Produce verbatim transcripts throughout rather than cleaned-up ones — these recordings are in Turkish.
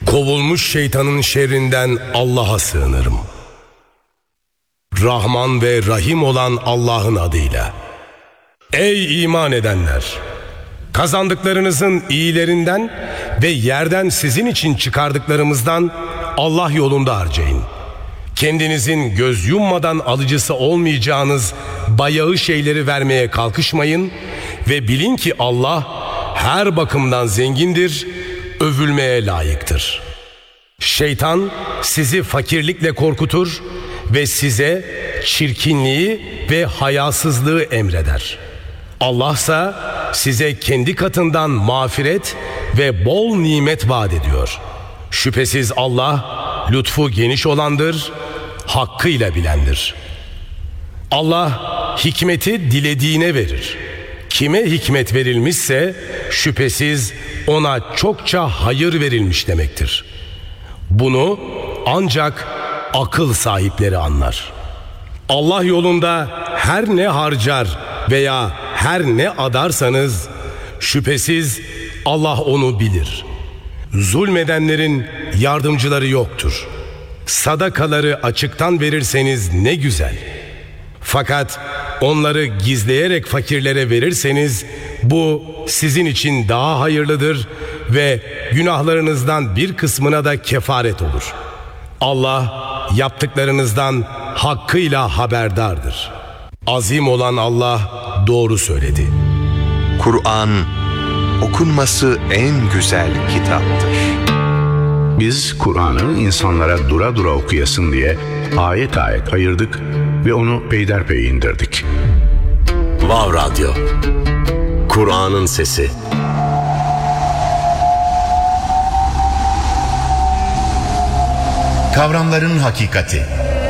Kovulmuş şeytanın şerrinden Allah'a sığınırım. Rahman ve Rahim olan Allah'ın adıyla. Ey iman edenler! Kazandıklarınızın iyilerinden ve yerden sizin için çıkardıklarımızdan Allah yolunda harcayın. Kendinizin göz yummadan alıcısı olmayacağınız bayağı şeyleri vermeye kalkışmayın ve bilin ki Allah her bakımdan zengindir, övülmeye layıktır. Şeytan sizi fakirlikle korkutur ve size çirkinliği ve hayasızlığı emreder. Allah'sa size kendi katından mağfiret ve bol nimet vaat ediyor. Şüphesiz Allah lütfu geniş olandır, hakkıyla bilendir. Allah hikmeti dilediğine verir. Kime hikmet verilmişse şüphesiz ona çokça hayır verilmiş demektir. Bunu ancak akıl sahipleri anlar. Allah yolunda her ne harcar veya her ne adarsanız şüphesiz Allah onu bilir. Zulmedenlerin yardımcıları yoktur. Sadakaları açıktan verirseniz ne güzel. Fakat onları gizleyerek fakirlere verirseniz bu sizin için daha hayırlıdır ve günahlarınızdan bir kısmına da kefaret olur. Allah yaptıklarınızdan hakkıyla haberdardır. Azim olan Allah doğru söyledi. Kur'an okunması en güzel kitaptır. Biz Kur'an'ı insanlara dura dura okuyasın diye ayet ayet ayırdık ve onu peyderpey indirdik. Vav Radyo, Kur'an'ın sesi. Kavramların hakikati.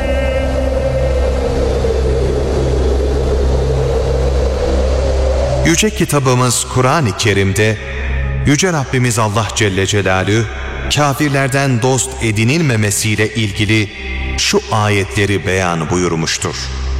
Yüce kitabımız Kur'an-ı Kerim'de Yüce Rabbimiz Allah Celle Celaluhu kafirlerden dost edinilmemesiyle ilgili şu ayetleri beyan buyurmuştur.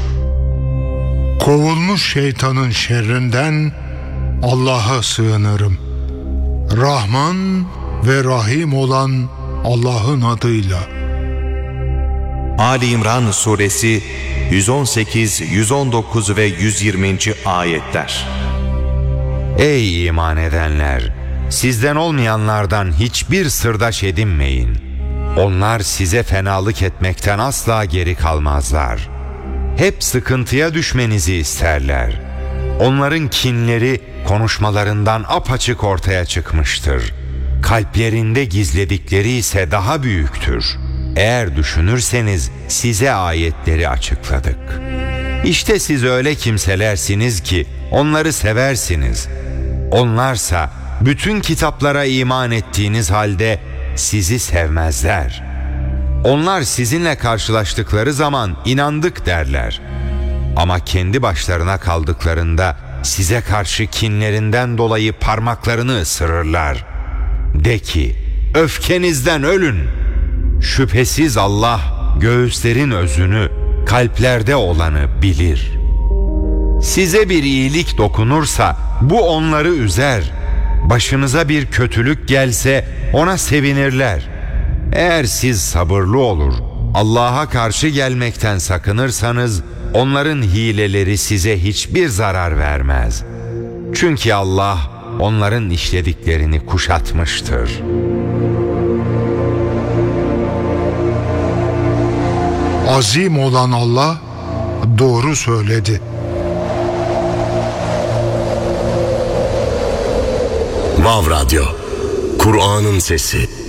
Kovulmuş şeytanın şerrinden Allah'a sığınırım. Rahman ve Rahim olan Allah'ın adıyla. Ali İmran Suresi yüz on sekiz, yüz on dokuz ve yüz yirminci ayetler. Ey iman edenler! Sizden olmayanlardan hiçbir sırdaş edinmeyin. Onlar size fenalık etmekten asla geri kalmazlar. Hep sıkıntıya düşmenizi isterler. Onların kinleri konuşmalarından apaçık ortaya çıkmıştır. Kalplerinde gizledikleri ise daha büyüktür. Eğer düşünürseniz size ayetleri açıkladık. İşte siz öyle kimselersiniz ki onları seversiniz. Onlarsa bütün kitaplara iman ettiğiniz halde sizi sevmezler. Onlar sizinle karşılaştıkları zaman inandık derler. Ama kendi başlarına kaldıklarında size karşı kinlerinden dolayı parmaklarını ısırırlar. De ki, öfkenizden ölün. Şüphesiz Allah göğüslerin özünü, kalplerde olanı bilir. Size bir iyilik dokunursa bu onları üzer. Başınıza bir kötülük gelse ona sevinirler. Eğer siz sabırlı olur, Allah'a karşı gelmekten sakınırsanız onların hileleri size hiçbir zarar vermez. Çünkü Allah onların işlediklerini kuşatmıştır. Azim olan Allah doğru söyledi. Vav Radyo, Kur'an'ın sesi.